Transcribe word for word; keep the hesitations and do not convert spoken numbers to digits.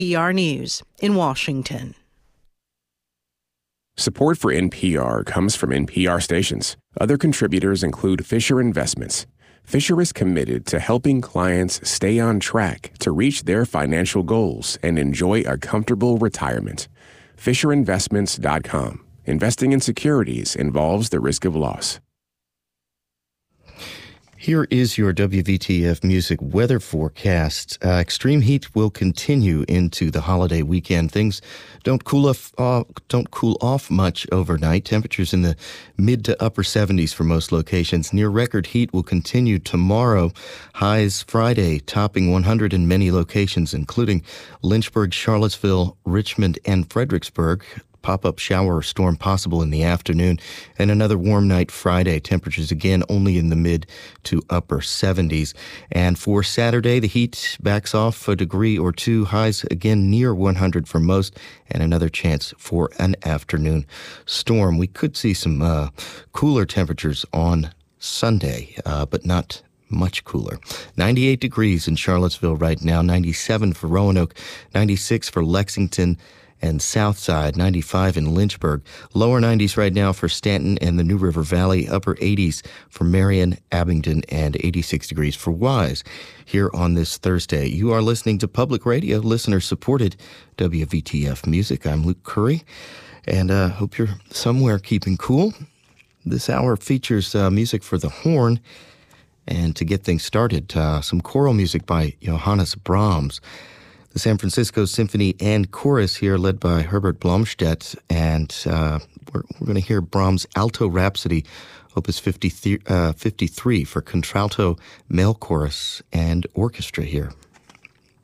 P R News in Washington. Support for N P R comes from N P R stations. Other contributors include Fisher Investments. Fisher is committed to helping clients stay on track to reach their financial goals and enjoy a comfortable retirement. Fisher Investments dot com. Investing in securities involves the risk of loss. Here is your W V T F music weather forecast. Uh, extreme heat will continue into the holiday weekend. Things don't cool off, uh, don't cool off much overnight. Temperatures in the mid to upper seventies for most locations. Near record heat will continue tomorrow. Highs Friday topping one hundred in many locations, including Lynchburg, Charlottesville, Richmond, and Fredericksburg. Pop-up shower or storm possible in the afternoon, and another warm night Friday. Temperatures again only in the mid to upper seventies. And for Saturday, the heat backs off a degree or two. Highs again near one hundred for most, and another chance for an afternoon storm. We could see some uh, cooler temperatures on Sunday, uh, but not much cooler. ninety-eight degrees in Charlottesville right now, ninety-seven for Roanoke, ninety-six for Lexington and Southside, ninety-five in Lynchburg. Lower nineties right now for Stanton and the New River Valley. Upper eighties for Marion, Abingdon, and eighty-six degrees for Wise here on this Thursday. You are listening to Public Radio, listener-supported W V T F Music. I'm Luke Curry, and I uh, hope you're somewhere keeping cool. This hour features uh, music for the horn, and to get things started, uh, some choral music by Johannes Brahms. The San Francisco Symphony and Chorus here, led by Herbert Blomstedt, and uh, we're, we're going to hear Brahms' Alto Rhapsody, Opus fifty-three, uh, fifty-three for contralto, male chorus, and orchestra here.